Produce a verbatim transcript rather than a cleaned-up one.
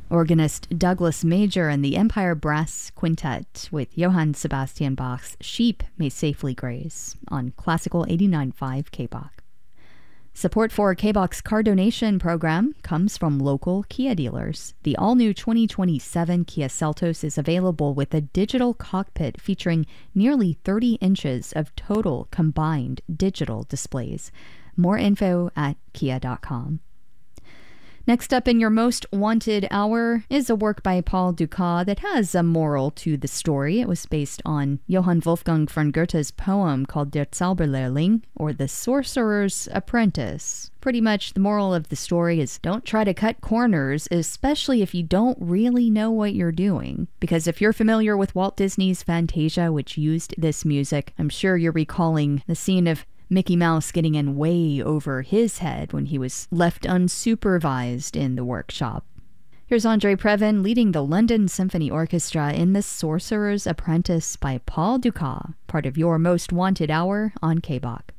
Organist Douglas Major and the Empire Brass Quintet with Johann Sebastian Bach's Sheep May Safely Graze on Classical eighty-nine point five K B O C. Support for K B O C's car donation program comes from local Kia dealers. The all-new twenty twenty-seven Kia Seltos is available with a digital cockpit featuring nearly thirty inches of total combined digital displays. More info at kia dot com. Next up in your most wanted hour is a work by Paul Dukas that has a moral to the story. It was based on Johann Wolfgang von Goethe's poem called Der Zauberlehrling, or The Sorcerer's Apprentice. Pretty much the moral of the story is don't try to cut corners, especially if you don't really know what you're doing. Because if you're familiar with Walt Disney's Fantasia, which used this music, I'm sure you're recalling the scene of Mickey Mouse getting in way over his head when he was left unsupervised in the workshop. Here's Andre Previn leading the London Symphony Orchestra in The Sorcerer's Apprentice by Paul Dukas, part of your most wanted hour on K B O C.